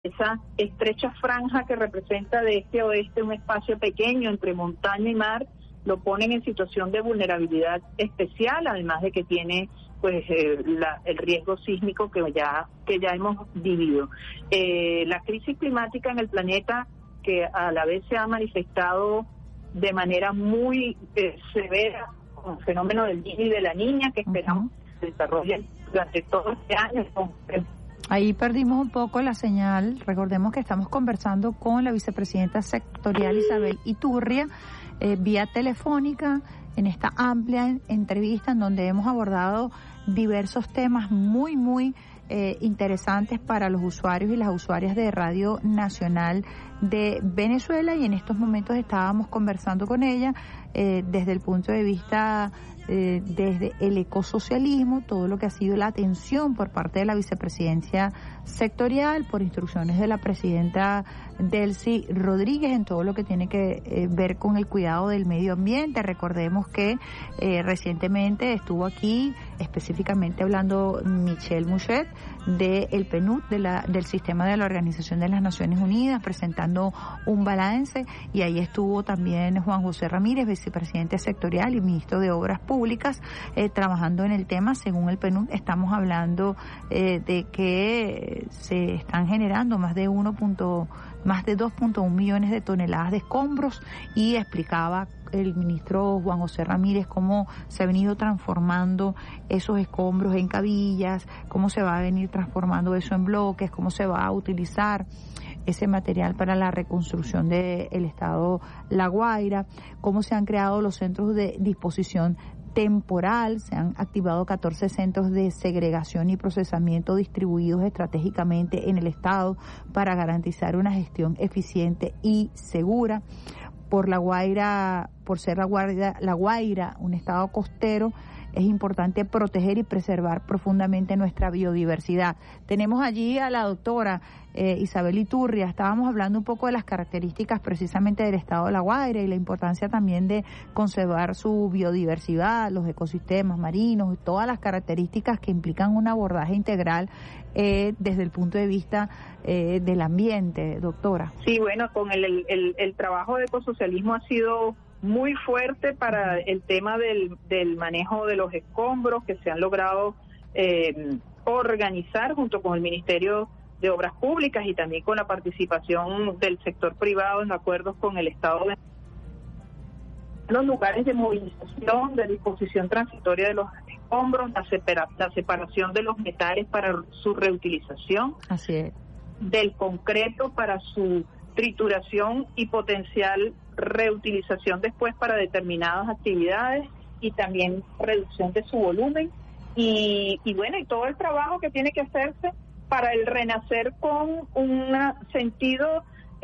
esa estrecha franja que representa de este a oeste un espacio pequeño entre montaña y mar, lo ponen en situación de vulnerabilidad especial, además de que tiene pues el riesgo sísmico que ya hemos vivido. La crisis climática en el planeta, que a la vez se ha manifestado de manera muy severa con el fenómeno del niño y de la niña, que esperamos que se desarrollen durante todo este año. Ahí perdimos un poco la señal. Recordemos que estamos conversando con la vicepresidenta sectorial Isabel Iturria vía telefónica en esta amplia entrevista en donde hemos abordado diversos temas muy interesantes para los usuarios y las usuarias de Radio Nacional de Venezuela, y en estos momentos estábamos conversando con ella desde el punto de vista desde el ecosocialismo, todo lo que ha sido la atención por parte de la vicepresidencia sectorial, por instrucciones de la presidenta Delcy Rodríguez, en todo lo que tiene que ver con el cuidado del medio ambiente. Recordemos que recientemente estuvo aquí, específicamente hablando Michelle Mouchet del PNUD, del sistema de la Organización de las Naciones Unidas, presentando un balance, y ahí estuvo también Juan José Ramírez, vicepresidente sectorial y ministro de Obras Públicas, trabajando en el tema. Según el PNUD, estamos hablando de que se están generando más de 2.1 millones de toneladas de escombros, y explicaba el ministro Juan José Ramírez cómo se ha venido transformando esos escombros en cabillas, cómo se va a venir transformando eso en bloques, cómo se va a utilizar ese material para la reconstrucción del estado La Guaira, cómo se han creado los centros de disposición temporal, se han activado 14 centros de segregación y procesamiento distribuidos estratégicamente en el estado para garantizar una gestión eficiente y segura. Por ser La Guaira un estado costero, es importante proteger y preservar profundamente nuestra biodiversidad. Tenemos allí a la doctora Isabel Iturria. Estábamos hablando un poco de las características precisamente del estado de La Guaira y la importancia también de conservar su biodiversidad, los ecosistemas marinos y todas las características que implican un abordaje integral desde el punto de vista del ambiente, doctora. Sí, bueno, con el trabajo de ecosocialismo ha sido muy fuerte para el tema del manejo de los escombros, que se han logrado organizar junto con el Ministerio de Obras Públicas y también con la participación del sector privado en acuerdos con el Estado de los lugares de movilización, de disposición transitoria de los escombros, la separación de los metales para su reutilización. Así es. Del concreto para su trituración y potencial reutilización después para determinadas actividades, y también reducción de su volumen y todo el trabajo que tiene que hacerse para el renacer con un sentido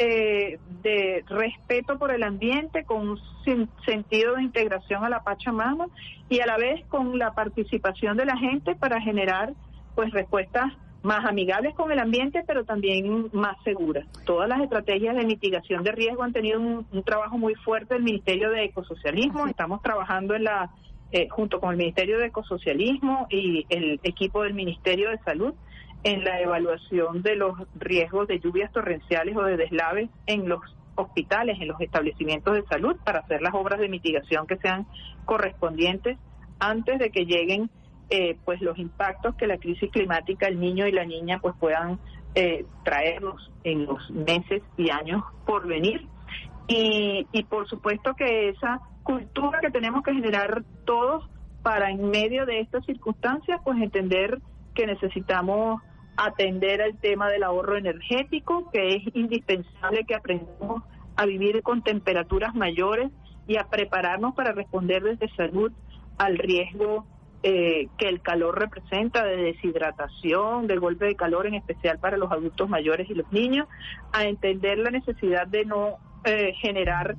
de respeto por el ambiente, con un sentido de integración a la Pachamama, y a la vez con la participación de la gente para generar pues respuestas más amigables con el ambiente, pero también más seguras. Todas las estrategias de mitigación de riesgo han tenido un trabajo muy fuerte del Ministerio de Ecosocialismo. Estamos trabajando junto con el Ministerio de Ecosocialismo y el equipo del Ministerio de Salud en la evaluación de los riesgos de lluvias torrenciales o de deslaves en los hospitales, en los establecimientos de salud, para hacer las obras de mitigación que sean correspondientes antes de que lleguen pues los impactos que la crisis climática, el niño y la niña pues puedan traernos en los meses y años por venir. Y por supuesto que esa cultura que tenemos que generar todos para, en medio de estas circunstancias, pues entender que necesitamos atender al tema del ahorro energético, que es indispensable que aprendamos a vivir con temperaturas mayores y a prepararnos para responder desde salud al riesgo que el calor representa, de deshidratación, del golpe de calor, en especial para los adultos mayores y los niños, a entender la necesidad de no generar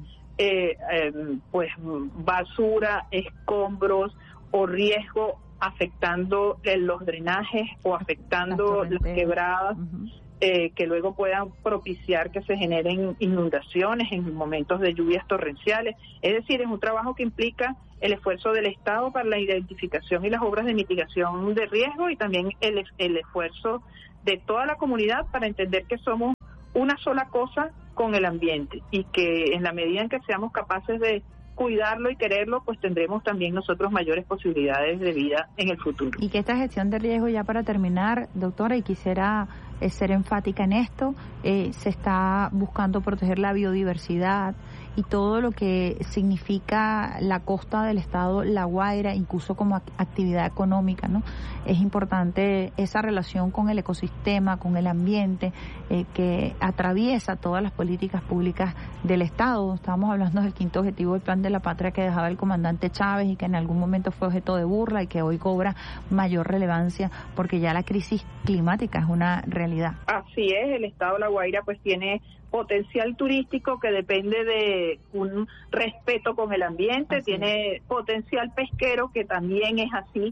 pues basura, escombros o riesgo afectando los drenajes o afectando las quebradas, que luego puedan propiciar que se generen inundaciones en momentos de lluvias torrenciales. Es decir, es un trabajo que implica el esfuerzo del Estado para la identificación y las obras de mitigación de riesgo, y también el esfuerzo de toda la comunidad para entender que somos una sola cosa con el ambiente, y que en la medida en que seamos capaces de cuidarlo y quererlo, pues tendremos también nosotros mayores posibilidades de vida en el futuro. Y que esta gestión de riesgo, ya para terminar, doctora, y quisiera ser enfática en esto, se está buscando proteger la biodiversidad y todo lo que significa la costa del estado La Guaira, incluso como actividad económica, ¿no? Es importante esa relación con el ecosistema, con el ambiente, que atraviesa todas las políticas públicas del estado. Estábamos hablando del 5º objetivo del Plan de la Patria que dejaba el comandante Chávez y que en algún momento fue objeto de burla y que hoy cobra mayor relevancia porque ya la crisis climática es una realidad. Así es, el estado La Guaira pues tiene potencial turístico que depende de un respeto con el ambiente, tiene potencial pesquero que también es así,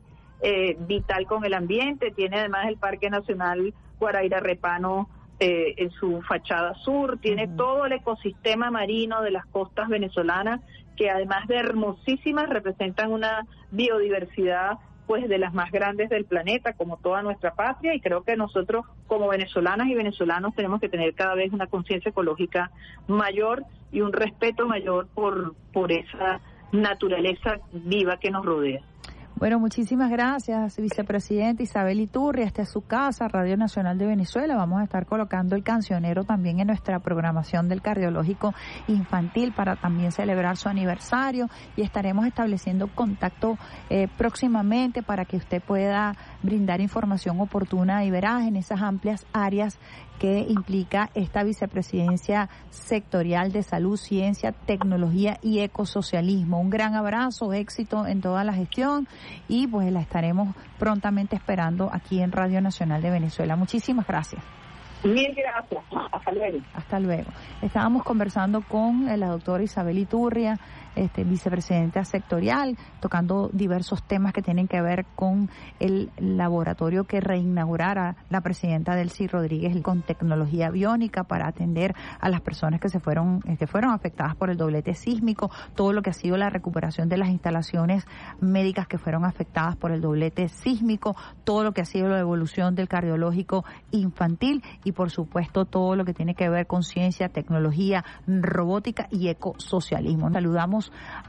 vital con el ambiente, tiene además el Parque Nacional Guaraíra Repano en su fachada sur, tiene todo el ecosistema marino de las costas venezolanas que además de hermosísimas representan una biodiversidad pues de las más grandes del planeta, como toda nuestra patria, y creo que nosotros como venezolanas y venezolanos tenemos que tener cada vez una conciencia ecológica mayor y un respeto mayor por esa naturaleza viva que nos rodea. Bueno, muchísimas gracias, vicepresidenta Isabel Iturria. Esta es su casa, Radio Nacional de Venezuela. Vamos a estar colocando el cancionero también en nuestra programación del cardiológico infantil para también celebrar su aniversario, y estaremos estableciendo contacto próximamente para que usted pueda brindar información oportuna y veraz en esas amplias áreas que implica esta vicepresidencia sectorial de salud, ciencia, tecnología y ecosocialismo. Un gran abrazo, éxito en toda la gestión, y pues la estaremos prontamente esperando aquí en Radio Nacional de Venezuela. Muchísimas gracias. Mil gracias. Hasta luego. Hasta luego. Estábamos conversando con la doctora Isabel Iturria, vicepresidenta sectorial, tocando diversos temas que tienen que ver con el laboratorio que reinaugurara la presidenta Delcy Rodríguez con tecnología biónica para atender a las personas que fueron afectadas por el doblete sísmico, todo lo que ha sido la recuperación de las instalaciones médicas que fueron afectadas por el doblete sísmico, todo lo que ha sido la evolución del cardiológico infantil y por supuesto todo lo que tiene que ver con ciencia, tecnología, robótica y ecosocialismo. Saludamos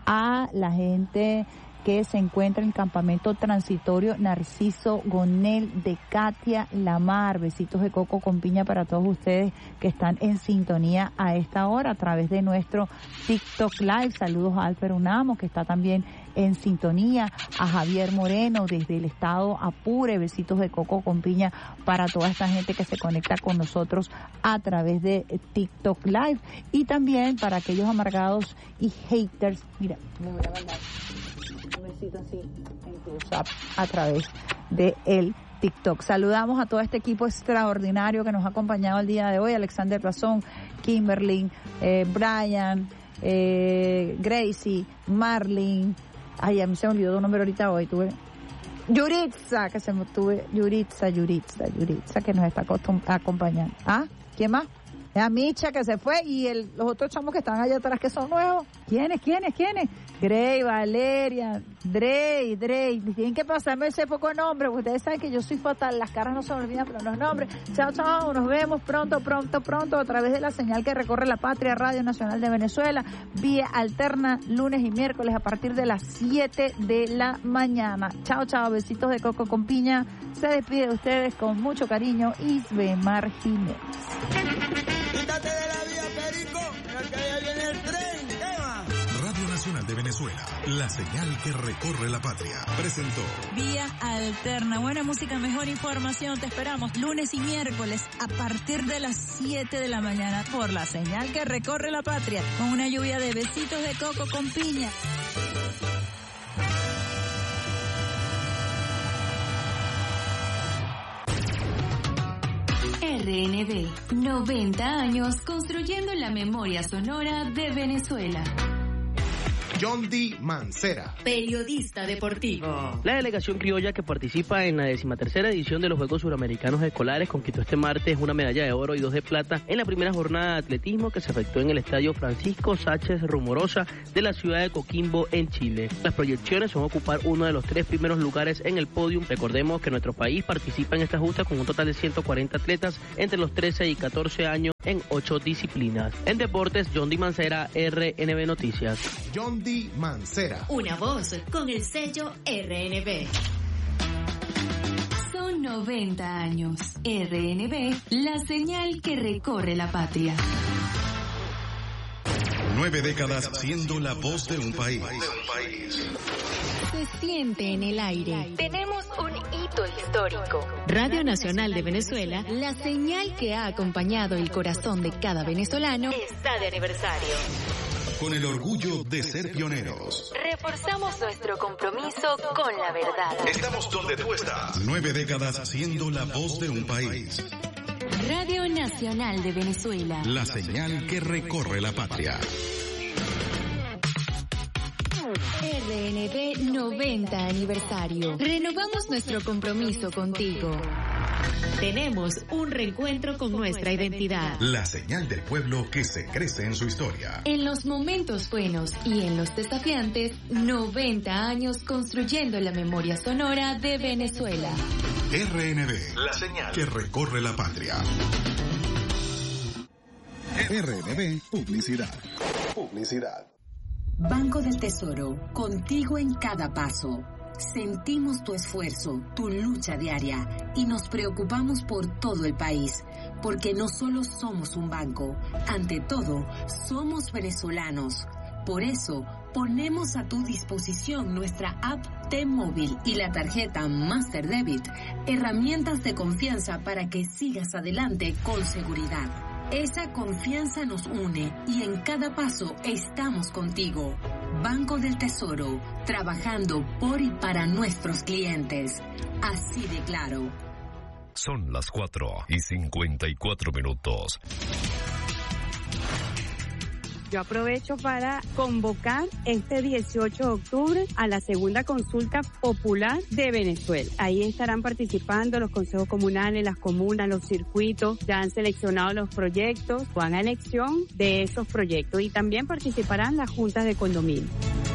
a la gente que se encuentra en el campamento transitorio Narciso Gonel de Katia Lamar. Besitos de coco con piña para todos ustedes que están en sintonía a esta hora a través de nuestro TikTok Live. Saludos a Alfer Unamo, que está también en sintonía, a Javier Moreno desde el estado Apure. Besitos de coco con piña para toda esta gente que se conecta con nosotros a través de TikTok Live, y también para aquellos amargados y haters. Mira, me voy a mandar un besito así en tu WhatsApp a través de el TikTok. Saludamos a todo este equipo extraordinario que nos ha acompañado el día de hoy: Alexander Razón, Kimberly, Brian, Gracie, Marlene. Ay, a mí se me olvidó un nombre ahorita hoy. Yuritza, Yuritza, que nos está acompañando. ¿Ah? ¿Quién más? La Micha, que se fue, y los otros chamos que están allá atrás, que son nuevos. ¿Quiénes? Grey, Valeria, Drey. Tienen que pasarme ese poco nombre, porque ustedes saben que yo soy fatal, las caras no se me olvidan, pero los nombres. Chao, nos vemos pronto, a través de la señal que recorre la patria, Radio Nacional de Venezuela, vía alterna, lunes y miércoles a partir de las 7 de la mañana. Chao, besitos de coco con piña. Se despide de ustedes con mucho cariño, Isbemar Jiménez. Quítate de la vía, Perico, porque allá viene el tren. ¿Qué más? Radio Nacional de Venezuela, la señal que recorre la patria. Presentó Vía Alterna. Buena música, mejor información. Te esperamos lunes y miércoles a partir de las 7 de la mañana por la señal que recorre la patria, con una lluvia de besitos de coco con piña. RNB, 90 años construyendo la memoria sonora de Venezuela. John D. Mancera, periodista deportivo. La delegación criolla que participa en la 13ª edición de los Juegos Suramericanos Escolares conquistó este martes una medalla de oro y 2 de plata en la primera jornada de atletismo que se efectuó en el estadio Francisco Sánchez Rumorosa de la ciudad de Coquimbo, en Chile. Las proyecciones son ocupar uno de los 3 primeros lugares en el podio. Recordemos que nuestro país participa en esta justa con un total de 140 atletas entre los 13 y 14 años en 8 disciplinas. En deportes, John D. Mancera, RNB Noticias. John D. Mancera. Una voz con el sello RNB. Son 90 años. RNB, la señal que recorre la patria. 9 décadas siendo la voz de un país. Se siente en el aire. Tenemos un hito histórico. Radio Nacional de Venezuela, la señal que ha acompañado el corazón de cada venezolano, está de aniversario. Con el orgullo de ser pioneros. Reforzamos nuestro compromiso con la verdad. Estamos donde tú estás. 9 décadas siendo la voz de un país. Radio Nacional de Venezuela. La señal que recorre la patria. RNB 90 aniversario. Renovamos nuestro compromiso contigo. Tenemos un reencuentro con nuestra identidad. La señal del pueblo que se crece en su historia. En los momentos buenos y en los desafiantes, 90 años construyendo la memoria sonora de Venezuela. RNB, la señal que recorre la patria. RNB Publicidad. Banco del Tesoro, contigo en cada paso. Sentimos tu esfuerzo, tu lucha diaria y nos preocupamos por todo el país, porque no solo somos un banco, ante todo, somos venezolanos. Por eso, ponemos a tu disposición nuestra app T-Móvil y la tarjeta Master Debit, herramientas de confianza para que sigas adelante con seguridad. Esa confianza nos une y en cada paso estamos contigo. Banco del Tesoro, trabajando por y para nuestros clientes. Así de claro. Son las 4:54. Yo aprovecho para convocar este 18 de octubre a la segunda consulta popular de Venezuela. Ahí estarán participando los consejos comunales, las comunas, los circuitos. Ya han seleccionado los proyectos, van a elección de esos proyectos y también participarán las juntas de condominio.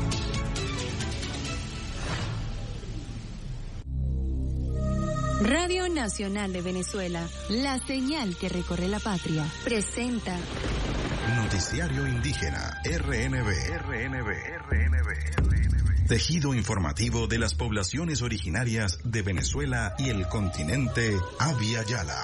Radio Nacional de Venezuela, la señal que recorre la patria, presenta Noticiario Indígena, RNB. Tejido informativo de las poblaciones originarias de Venezuela y el continente Abya Yala.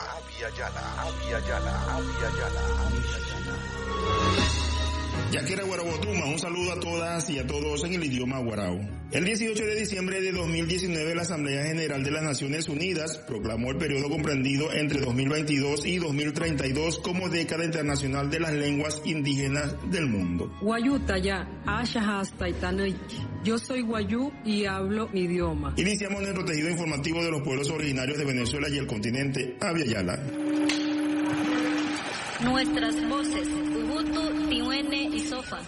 Yaquera Guarabotuma, un saludo a todas y a todos en el idioma guarao. El 18 de diciembre de 2019, la Asamblea General de las Naciones Unidas proclamó el periodo comprendido entre 2022 y 2032 como década internacional de las lenguas indígenas del mundo. Yo soy guayú y hablo mi idioma. Iniciamos nuestro tejido informativo de los pueblos originarios de Venezuela y el continente Abya Yala. Nuestras voces, Ubuntu, Tihuene y Sofa.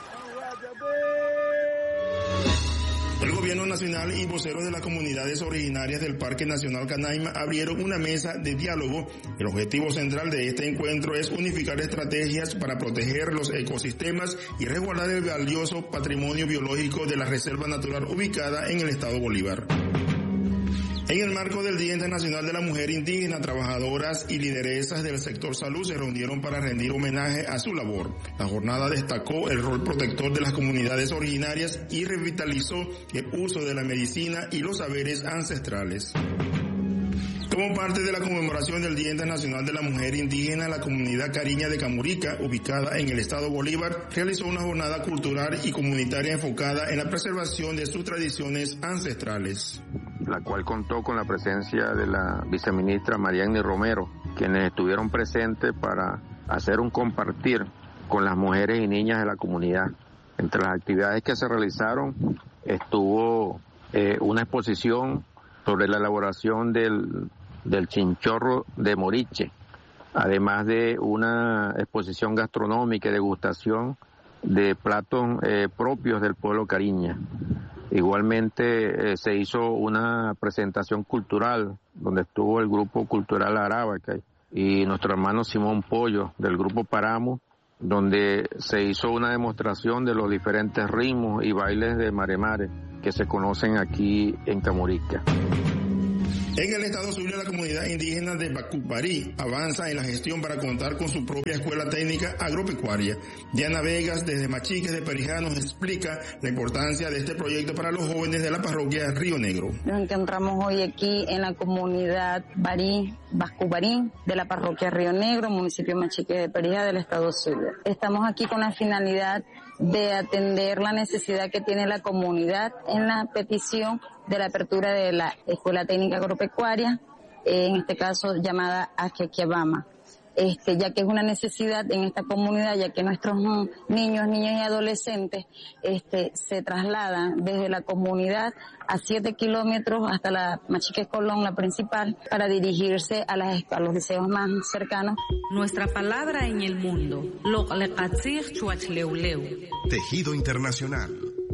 El gobierno nacional y voceros de las comunidades originarias del Parque Nacional Canaima abrieron una mesa de diálogo. El objetivo central de este encuentro es unificar estrategias para proteger los ecosistemas y resguardar el valioso patrimonio biológico de la reserva natural ubicada en el estado Bolívar. En el marco del Día Internacional de la Mujer Indígena, trabajadoras y lideresas del sector salud se reunieron para rendir homenaje a su labor. La jornada destacó el rol protector de las comunidades originarias y revitalizó el uso de la medicina y los saberes ancestrales. Como parte de la conmemoración del Día Internacional de la Mujer Indígena, la comunidad cariña de Camurica, ubicada en el estado Bolívar, realizó una jornada cultural y comunitaria enfocada en la preservación de sus tradiciones ancestrales, la cual contó con la presencia de la viceministra Marianny Romero, quienes estuvieron presentes para hacer un compartir con las mujeres y niñas de la comunidad. Entre las actividades que se realizaron estuvo una exposición sobre la elaboración del chinchorro de moriche, además de una exposición gastronómica y degustación de platos propios del pueblo cariña. Igualmente se hizo una presentación cultural donde estuvo el grupo cultural Arábaca y nuestro hermano Simón Pollo del grupo Paramo, donde se hizo una demostración de los diferentes ritmos y bailes de Mare que se conocen aquí en Camurica. En el estado Zulia, la comunidad indígena de Bacuparí avanza en la gestión para contar con su propia escuela técnica agropecuaria. Diana Vegas, desde Machiques de Perijá, nos explica la importancia de este proyecto para los jóvenes de la parroquia Río Negro. Nos encontramos hoy aquí en la comunidad Bacuparí de la parroquia Río Negro, municipio Machiques de Perijá del estado Zulia. Estamos aquí con la finalidad de atender la necesidad que tiene la comunidad en la petición de la apertura de la Escuela Técnica Agropecuaria, en este caso llamada Ajequiabama, ya que es una necesidad en esta comunidad, ya que nuestros niños y adolescentes se trasladan desde la comunidad a 7 kilómetros hasta la Machiques Colón, la principal, para dirigirse a los liceos más cercanos. Nuestra palabra en el mundo, Tejido Internacional.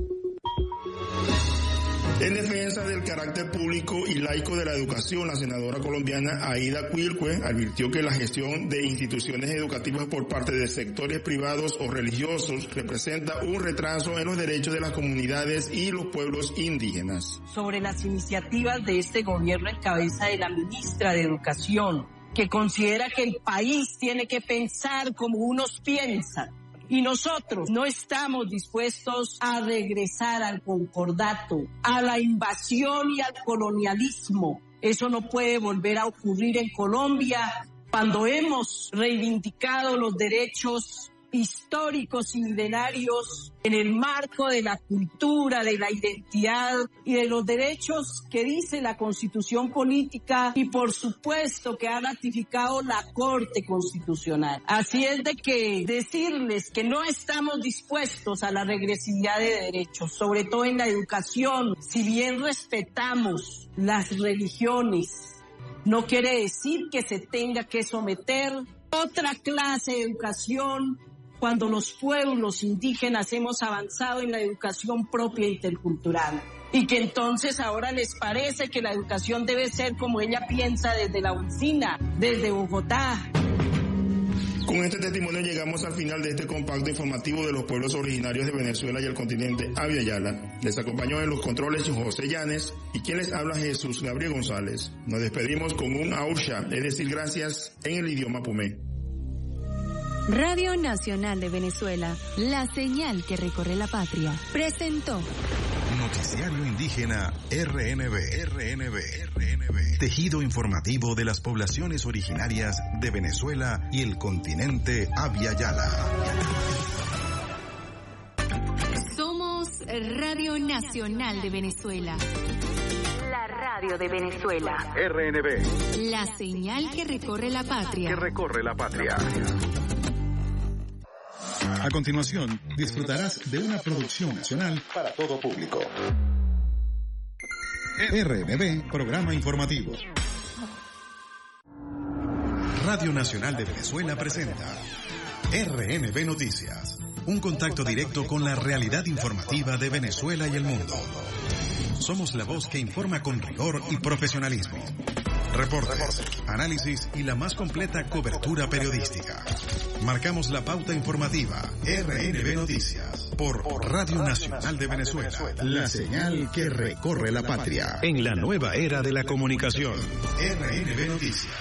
En defensa del carácter público y laico de la educación, la senadora colombiana Aida Quilcue advirtió que la gestión de instituciones educativas por parte de sectores privados o religiosos representa un retraso en los derechos de las comunidades y los pueblos indígenas. Sobre las iniciativas de este gobierno en cabeza de la ministra de Educación, que considera que el país tiene que pensar como unos piensan, y nosotros no estamos dispuestos a regresar al concordato, a la invasión y al colonialismo. Eso no puede volver a ocurrir en Colombia cuando hemos reivindicado los derechos históricos y milenarios en el marco de la cultura, de la identidad y de los derechos que dice la Constitución Política y por supuesto que ha ratificado la Corte Constitucional. Así es de que decirles que no estamos dispuestos a la regresividad de derechos, sobre todo en la educación, si bien respetamos las religiones, no quiere decir que se tenga que someter otra clase de educación cuando los pueblos indígenas hemos avanzado en la educación propia intercultural. Y que entonces ahora les parece que la educación debe ser como ella piensa desde la oficina, desde Bogotá. Con este testimonio llegamos al final de este compacto informativo de los pueblos originarios de Venezuela y el continente Abya Yala. Les acompañó en los controles José Llanes y quien les habla Jesús Gabriel González. Nos despedimos con un Ausha, es decir, gracias en el idioma Pumé. Radio Nacional de Venezuela, la señal que recorre la patria, presentó Noticiario Indígena RNB. Tejido informativo de las poblaciones originarias de Venezuela y el continente Abya Yala. Somos Radio Nacional de Venezuela. La radio de Venezuela. RNB. La señal que recorre la patria. A continuación, disfrutarás de una producción nacional para todo público. RNB, programa informativo. Radio Nacional de Venezuela presenta RNB Noticias, un contacto directo con la realidad informativa de Venezuela y el mundo. Somos la voz que informa con rigor y profesionalismo. Reportes, análisis y la más completa cobertura periodística. Marcamos la pauta informativa. RNB Noticias por Radio Nacional de Venezuela. La señal que recorre la patria. En la nueva era de la comunicación. RNB Noticias.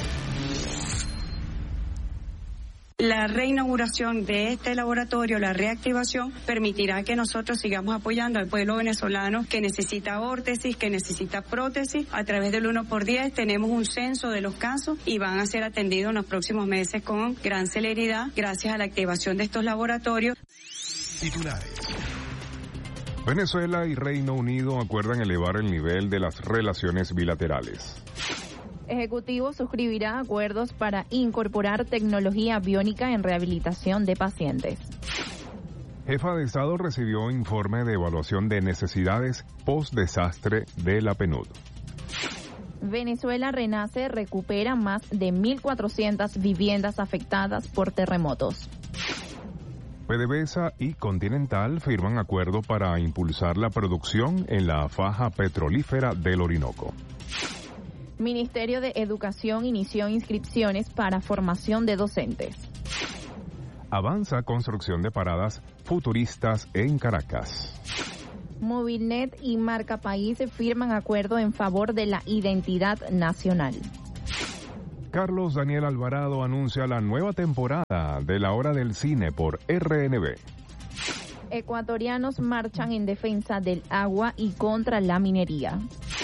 La reinauguración de este laboratorio, la reactivación, permitirá que nosotros sigamos apoyando al pueblo venezolano que necesita órtesis, que necesita prótesis. A través del 1x10 tenemos un censo de los casos y van a ser atendidos en los próximos meses con gran celeridad gracias a la activación de estos laboratorios. Titulares. Venezuela y Reino Unido acuerdan elevar el nivel de las relaciones bilaterales. Ejecutivo suscribirá acuerdos para incorporar tecnología biónica en rehabilitación de pacientes. Jefa de Estado recibió informe de evaluación de necesidades post-desastre de la PNUD. Venezuela renace, recupera más de 1.400 viviendas afectadas por terremotos. PDVSA y Continental firman acuerdo para impulsar la producción en la faja petrolífera del Orinoco. Ministerio de Educación inició inscripciones para formación de docentes. Avanza construcción de paradas futuristas en Caracas. Movilnet y Marca País firman acuerdo en favor de la identidad nacional. Carlos Daniel Alvarado anuncia la nueva temporada de La Hora del Cine por RNB. Ecuatorianos marchan en defensa del agua y contra la minería.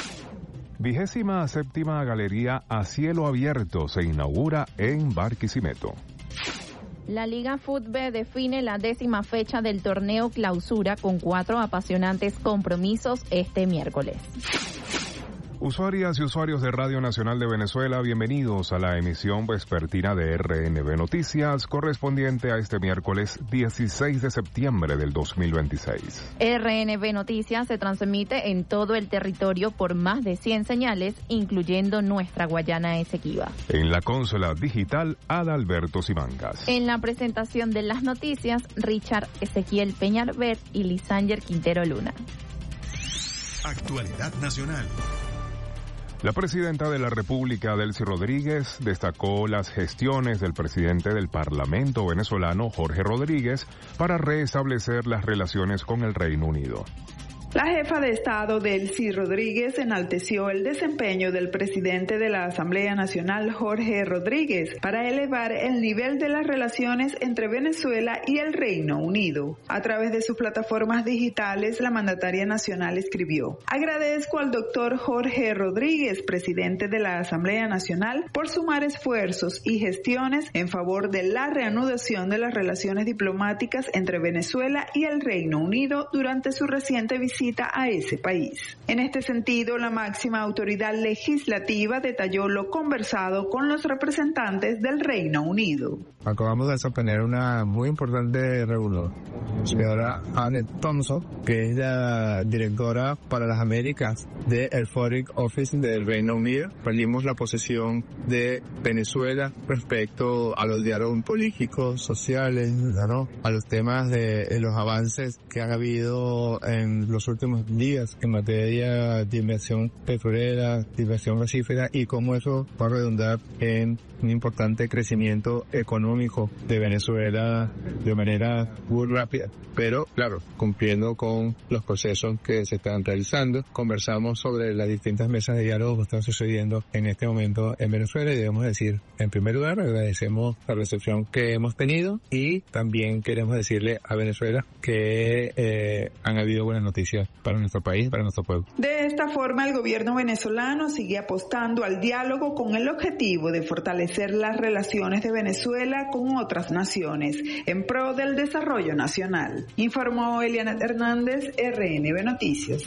27ª Galería a Cielo Abierto se inaugura en Barquisimeto. La Liga Fútbol define la 10ª fecha del torneo Clausura con 4 apasionantes compromisos este miércoles. Usuarias y usuarios de Radio Nacional de Venezuela, bienvenidos a la emisión vespertina de RNB Noticias, correspondiente a este miércoles 16 de septiembre del 2026. RNB Noticias se transmite en todo el territorio por más de 100 señales, incluyendo nuestra Guayana Esequiba. En la consola digital, Adalberto Simancas. En la presentación de las noticias, Richard Ezequiel Peñalver y Lisanger Quintero Luna. Actualidad nacional. La presidenta de la República, Delcy Rodríguez, destacó las gestiones del presidente del Parlamento venezolano, Jorge Rodríguez, para restablecer las relaciones con el Reino Unido. La jefa de Estado, Delcy Rodríguez, enalteció el desempeño del presidente de la Asamblea Nacional, Jorge Rodríguez, para elevar el nivel de las relaciones entre Venezuela y el Reino Unido. A través de sus plataformas digitales, la mandataria nacional escribió: agradezco al doctor Jorge Rodríguez, presidente de la Asamblea Nacional, por sumar esfuerzos y gestiones en favor de la reanudación de las relaciones diplomáticas entre Venezuela y el Reino Unido durante su reciente visita a ese país. En este sentido, la máxima autoridad legislativa detalló lo conversado con los representantes del Reino Unido. Acabamos de desempeñar una muy importante reunión. La señora Annette Thompson, que es la directora para las Américas del Foreign Office del Reino Unido, pedimos la posición de Venezuela respecto a los diálogos políticos, sociales, ¿no? A los temas de los avances que han habido en los últimos días en materia de inversión petrolera, de inversión gasífera, y cómo eso va a redundar en un importante crecimiento económico de Venezuela de manera muy rápida, pero claro, cumpliendo con los procesos que se están realizando. Conversamos sobre las distintas mesas de diálogo que están sucediendo en este momento en Venezuela, y debemos decir, en primer lugar, agradecemos la recepción que hemos tenido, y también queremos decirle a Venezuela que han habido buenas noticias para nuestro país, para nuestro pueblo. De esta forma, el gobierno venezolano sigue apostando al diálogo con el objetivo de fortalecer las relaciones de Venezuela con otras naciones en pro del desarrollo nacional. Informó Eliana Hernández, RNB Noticias.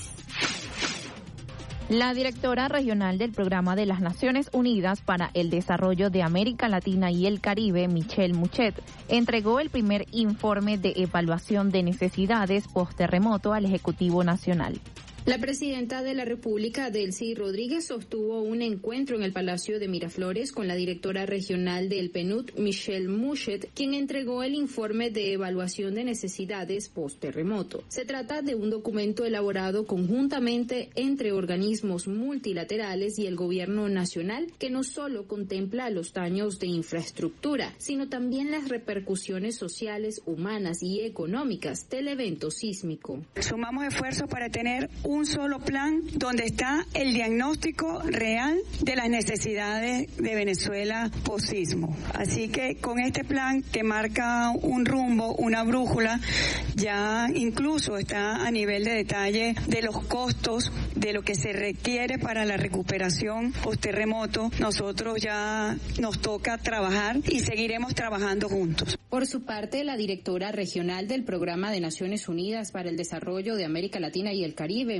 La directora regional del Programa de las Naciones Unidas para el Desarrollo de América Latina y el Caribe, Michelle Muchet, entregó el primer informe de evaluación de necesidades post-terremoto al Ejecutivo Nacional. La presidenta de la República, Delcy Rodríguez, sostuvo un encuentro en el Palacio de Miraflores con la directora regional del PNUD, Michelle Muchet, quien entregó el informe de evaluación de necesidades post-terremoto. Se trata de un documento elaborado conjuntamente entre organismos multilaterales y el gobierno nacional, que no solo contempla los daños de infraestructura, sino también las repercusiones sociales, humanas y económicas del evento sísmico. Sumamos esfuerzos para tener un solo plan donde está el diagnóstico real de las necesidades de Venezuela post-sismo. Así que con este plan, que marca un rumbo, una brújula, ya incluso está a nivel de detalle de los costos, de lo que se requiere para la recuperación post-terremoto. Nosotros ya nos toca trabajar y seguiremos trabajando juntos. Por su parte, la directora regional del Programa de Naciones Unidas para el Desarrollo de América Latina y el Caribe,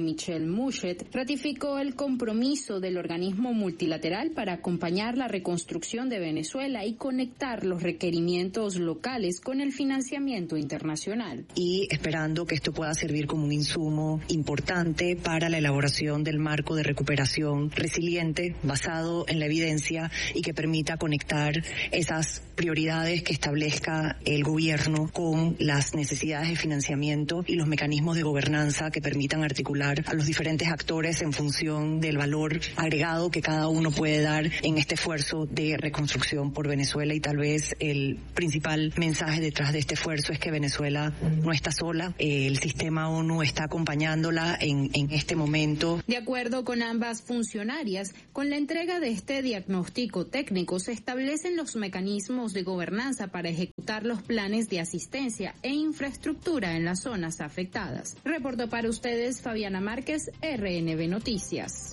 Michelle Muschet, ratificó el compromiso del organismo multilateral para acompañar la reconstrucción de Venezuela y conectar los requerimientos locales con el financiamiento internacional. Y esperando que esto pueda servir como un insumo importante para la elaboración del marco de recuperación resiliente basado en la evidencia y que permita conectar esas prioridades que establezca el gobierno con las necesidades de financiamiento y los mecanismos de gobernanza que permitan articular a los diferentes actores en función del valor agregado que cada uno puede dar en este esfuerzo de reconstrucción por Venezuela. Y tal vez el principal mensaje detrás de este esfuerzo es que Venezuela no está sola, el sistema ONU está acompañándola en este momento. De acuerdo con ambas funcionarias, con la entrega de este diagnóstico técnico se establecen los mecanismos de gobernanza para ejecutar los planes de asistencia e infraestructura en las zonas afectadas. Reportó para ustedes Fabiana Márquez, RNB Noticias.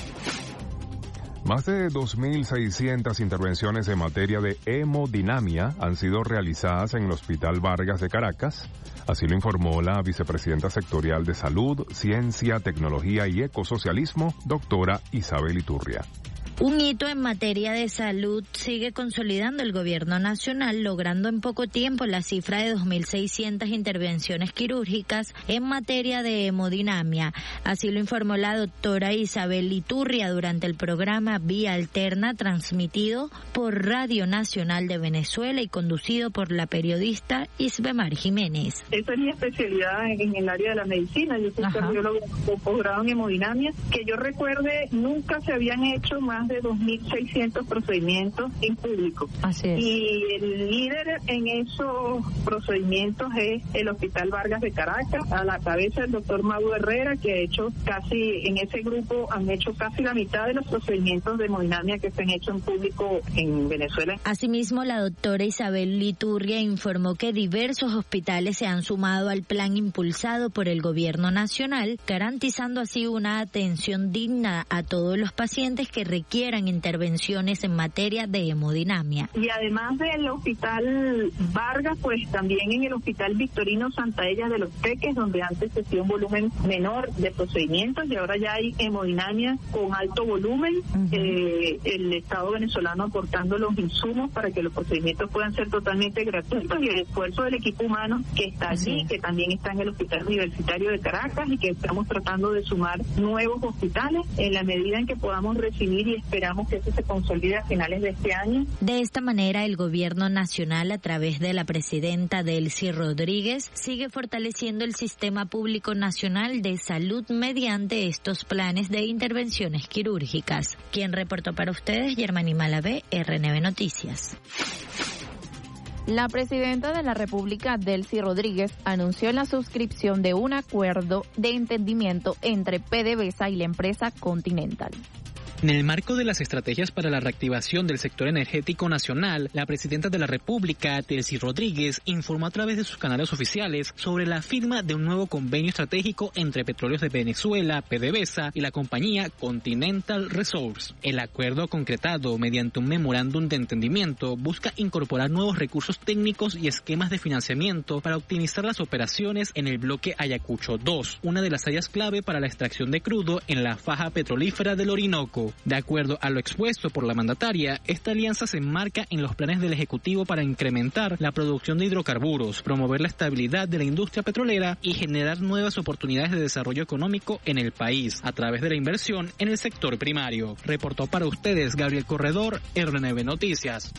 Más de 2.600 intervenciones en materia de hemodinamia han sido realizadas en el Hospital Vargas de Caracas. Así lo informó la vicepresidenta sectorial de Salud, Ciencia, Tecnología y Ecosocialismo, doctora Isabel Iturria. Un hito en materia de salud sigue consolidando el gobierno nacional, logrando en poco tiempo la cifra de 2.600 intervenciones quirúrgicas en materia de hemodinamia. Así lo informó la doctora Isabel Iturria durante el programa Vía Alterna, transmitido por Radio Nacional de Venezuela y conducido por la periodista Isbemar Jiménez. Esa es mi especialidad en el área de la medicina. Yo soy cardiólogo con posgrado en hemodinamia. Que yo recuerde, nunca se habían hecho más de 2.600 procedimientos en público. Así es. Y el líder en esos procedimientos es el Hospital Vargas de Caracas, a la cabeza del doctor Mauro Herrera, que ha hecho en ese grupo han hecho casi la mitad de los procedimientos de hemodinamia que se han hecho en público en Venezuela. Asimismo, la doctora Isabel Iturria informó que diversos hospitales se han sumado al plan impulsado por el gobierno nacional, garantizando así una atención digna a todos los pacientes que requieren intervenciones en materia de hemodinamia. Y además del Hospital Vargas, pues también en el Hospital Victorino Santa Ella de Los Teques, donde antes se hacía un volumen menor de procedimientos y ahora ya hay hemodinamia con alto volumen. El Estado venezolano aportando los insumos para que los procedimientos puedan ser totalmente gratuitos, y el esfuerzo del equipo humano que está allí, que también está en el Hospital Universitario de Caracas, y que estamos tratando de sumar nuevos hospitales en la medida en que podamos recibir, y esperamos que eso se consolide a finales de este año. De esta manera, el gobierno nacional, a través de la presidenta Delcy Rodríguez, sigue fortaleciendo el sistema público nacional de salud mediante estos planes de intervenciones quirúrgicas. Quien reportó para ustedes, Germany Malavé, RNB Noticias. La presidenta de la República, Delcy Rodríguez, anunció la suscripción de un acuerdo de entendimiento entre PDVSA y la empresa Continental. En el marco de las estrategias para la reactivación del sector energético nacional, la presidenta de la República, Delcy Rodríguez, informó a través de sus canales oficiales sobre la firma de un nuevo convenio estratégico entre Petróleos de Venezuela, PDVSA, y la compañía Continental Resources. El acuerdo, concretado mediante un memorándum de entendimiento, busca incorporar nuevos recursos técnicos y esquemas de financiamiento para optimizar las operaciones en el bloque Ayacucho 2, una de las áreas clave para la extracción de crudo en la faja petrolífera del Orinoco. De acuerdo a lo expuesto por la mandataria, esta alianza se enmarca en los planes del Ejecutivo para incrementar la producción de hidrocarburos, promover la estabilidad de la industria petrolera y generar nuevas oportunidades de desarrollo económico en el país a través de la inversión en el sector primario. Reportó para ustedes Gabriel Corredor, RNB Noticias.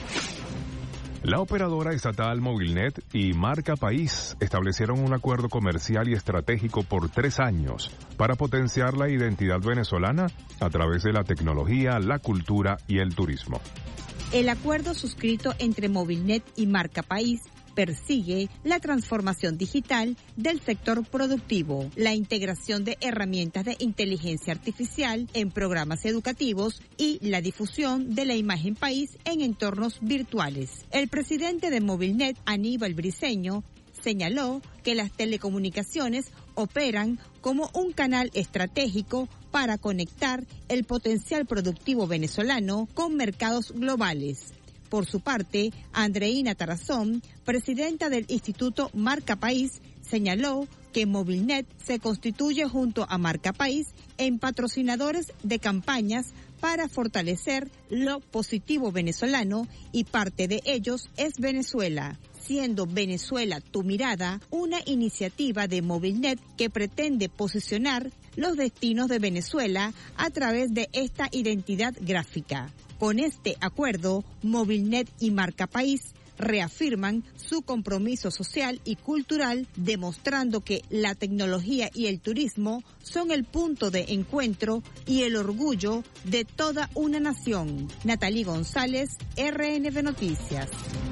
La operadora estatal Movilnet y Marca País establecieron un acuerdo comercial y estratégico por 3 años para potenciar la identidad venezolana a través de la tecnología, la cultura y el turismo. El acuerdo suscrito entre Movilnet y Marca País persigue la transformación digital del sector productivo, la integración de herramientas de inteligencia artificial en programas educativos y la difusión de la imagen país en entornos virtuales. El presidente de Movilnet, Aníbal Briceño, señaló que las telecomunicaciones operan como un canal estratégico para conectar el potencial productivo venezolano con mercados globales. Por su parte, Andreina Tarazón, presidenta del Instituto Marca País, señaló que Movilnet se constituye junto a Marca País en patrocinadores de campañas para fortalecer lo positivo venezolano y parte de ellos es Venezuela, siendo Venezuela tu mirada una iniciativa de Movilnet que pretende posicionar los destinos de Venezuela a través de esta identidad gráfica. Con este acuerdo, Movilnet y Marca País reafirman su compromiso social y cultural, demostrando que la tecnología y el turismo son el punto de encuentro y el orgullo de toda una nación. Natalie González, RNB Noticias.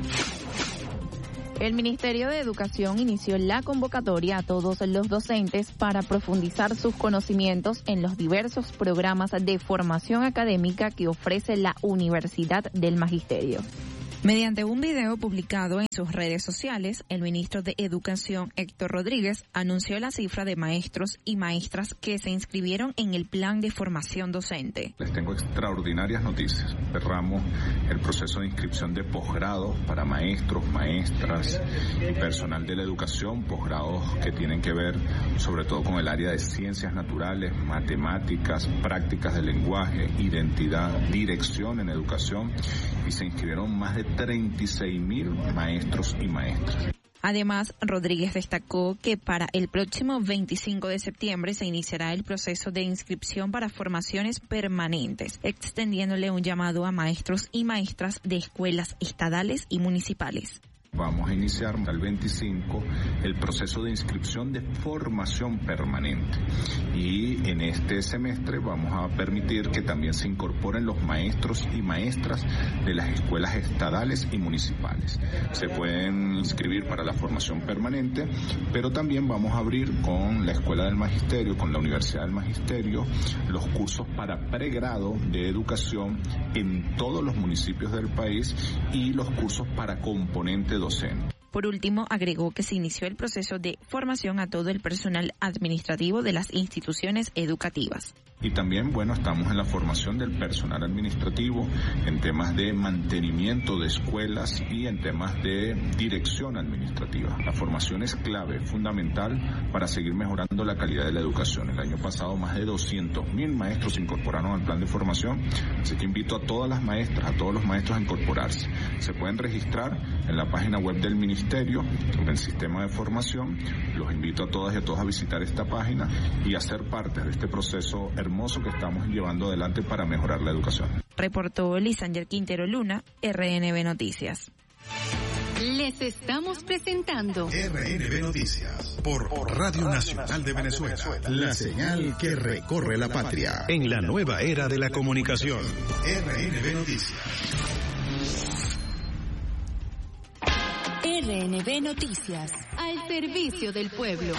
El Ministerio de Educación inició la convocatoria a todos los docentes para profundizar sus conocimientos en los diversos programas de formación académica que ofrece la Universidad del Magisterio. Mediante un video publicado en sus redes sociales, el ministro de Educación, Héctor Rodríguez, anunció la cifra de maestros y maestras que se inscribieron en el plan de formación docente. Les tengo extraordinarias noticias. Cerramos el proceso de inscripción de posgrado para maestros, maestras y personal de la educación, posgrados que tienen que ver sobre todo con el área de ciencias naturales, matemáticas, prácticas del lenguaje, identidad, dirección en educación, y se inscribieron más de 36,000 maestros y maestras. Además, Rodríguez destacó que para el próximo 25 de septiembre se iniciará el proceso de inscripción para formaciones permanentes, extendiéndole un llamado a maestros y maestras de escuelas estatales y municipales. Vamos a iniciar al 25 el proceso de inscripción de formación permanente, y en este semestre vamos a permitir que también se incorporen los maestros y maestras de las escuelas estatales y municipales. Se pueden inscribir para la formación permanente, pero también vamos a abrir con la Escuela del Magisterio, con la Universidad del Magisterio, los cursos para pregrado de educación en todos los municipios del país y los cursos para componente docente. Por último, agregó que se inició el proceso de formación a todo el personal administrativo de las instituciones educativas. Y también, estamos en la formación del personal administrativo en temas de mantenimiento de escuelas y en temas de dirección administrativa. La formación es clave, fundamental para seguir mejorando la calidad de la educación. El año pasado más de 200,000 maestros se incorporaron al plan de formación, así que invito a todas las maestras, a todos los maestros a incorporarse. Se pueden registrar en la página web del Ministerio, en el sistema de formación. Los invito a todas y a todos a visitar esta página y a ser parte de este proceso hermoso que estamos llevando adelante para mejorar la educación. Reportó Lisanger Quintero Luna, RNB Noticias. Les estamos presentando RNB Noticias por Radio Nacional de Venezuela, la señal que recorre la patria en la nueva era de la comunicación. RNB Noticias. RNB Noticias, al servicio del pueblo.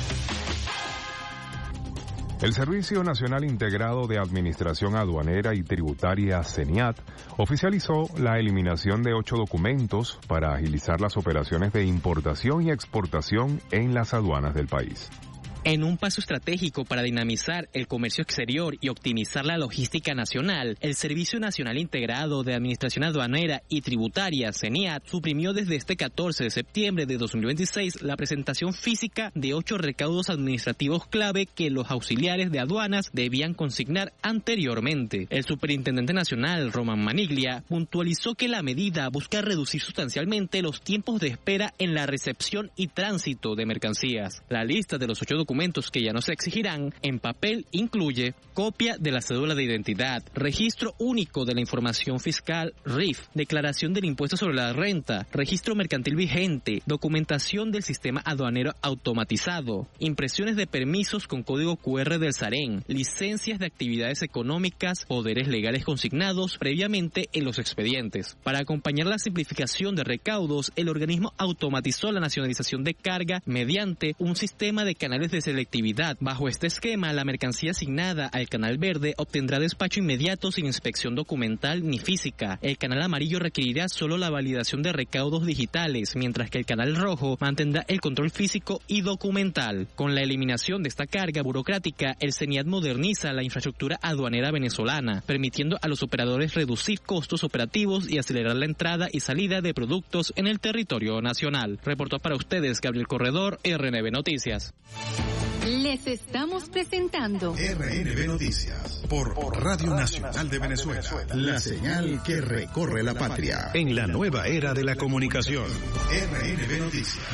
El Servicio Nacional Integrado de Administración Aduanera y Tributaria, CENIAT, oficializó la eliminación de 8 documentos para agilizar las operaciones de importación y exportación en las aduanas del país. En un paso estratégico para dinamizar el comercio exterior y optimizar la logística nacional, el Servicio Nacional Integrado de Administración Aduanera y Tributaria, CENIAT, suprimió desde este 14 de septiembre de 2026 la presentación física de 8 recaudos administrativos clave que los auxiliares de aduanas debían consignar anteriormente. El Superintendente Nacional, Román Maniglia, puntualizó que la medida busca reducir sustancialmente los tiempos de espera en la recepción y tránsito de mercancías. La lista de los 8 documentos que ya no se exigirán en papel incluye copia de la cédula de identidad, registro único de la información fiscal RIF, declaración del impuesto sobre la renta, registro mercantil vigente, documentación del sistema aduanero automatizado, impresiones de permisos con código QR del SAREN, licencias de actividades económicas, poderes legales consignados previamente en los expedientes. Para acompañar la simplificación de recaudos, el organismo automatizó la nacionalización de carga mediante un sistema de canales de selectividad. Bajo este esquema, la mercancía asignada al canal verde obtendrá despacho inmediato sin inspección documental ni física. El canal amarillo requerirá solo la validación de recaudos digitales, mientras que el canal rojo mantendrá el control físico y documental. Con la eliminación de esta carga burocrática, el CENIAT moderniza la infraestructura aduanera venezolana, permitiendo a los operadores reducir costos operativos y acelerar la entrada y salida de productos en el territorio nacional. Reportó para ustedes Gabriel Corredor, RNB Noticias. Les estamos presentando RNB Noticias por Radio Nacional de Venezuela, la señal que recorre la patria en la nueva era de la comunicación. RNB Noticias.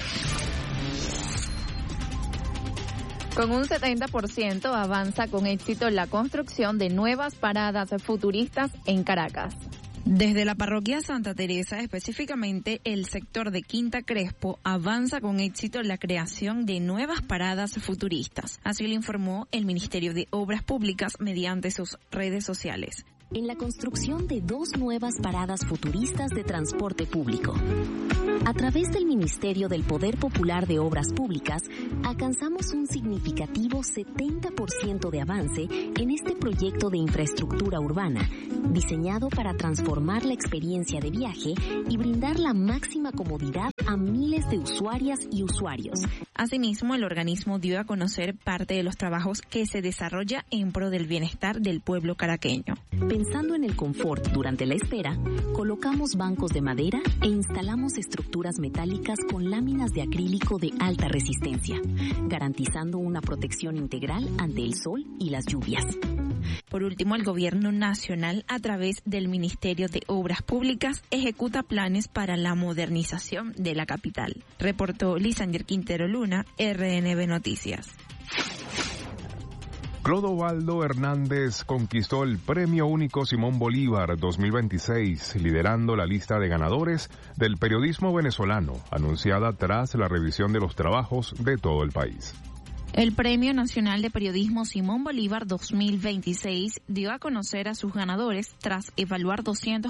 Con un 70% avanza con éxito la construcción de nuevas paradas futuristas en Caracas. Desde la parroquia Santa Teresa, específicamente el sector de Quinta Crespo, avanza con éxito la creación de nuevas paradas futuristas. Así lo informó el Ministerio de Obras Públicas mediante sus redes sociales. En la construcción de 2 nuevas paradas futuristas de transporte público. A través del Ministerio del Poder Popular de Obras Públicas, alcanzamos un significativo 70% de avance en este proyecto de infraestructura urbana, diseñado para transformar la experiencia de viaje y brindar la máxima comodidad a miles de usuarias y usuarios. Asimismo, el organismo dio a conocer parte de los trabajos que se desarrolla en pro del bienestar del pueblo caraqueño. Pensando en el confort durante la espera, colocamos bancos de madera e instalamos estructuras metálicas con láminas de acrílico de alta resistencia, garantizando una protección integral ante el sol y las lluvias. Por último, el Gobierno Nacional, a través del Ministerio de Obras Públicas, ejecuta planes para la modernización de la capital. Reportó Lisander Quintero Luna, RNB Noticias. Clodovaldo Hernández conquistó el Premio Único Simón Bolívar 2026, liderando la lista de ganadores del periodismo venezolano, anunciada tras la revisión de los trabajos de todo el país. El Premio Nacional de Periodismo Simón Bolívar 2026 dio a conocer a sus ganadores tras evaluar